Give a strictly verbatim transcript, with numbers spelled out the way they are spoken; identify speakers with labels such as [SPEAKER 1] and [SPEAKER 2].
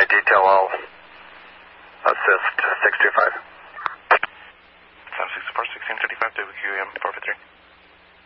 [SPEAKER 1] my detail, I'll assist six two five.
[SPEAKER 2] seven six four, sixteen thirty-five, W Q M four fifty-three.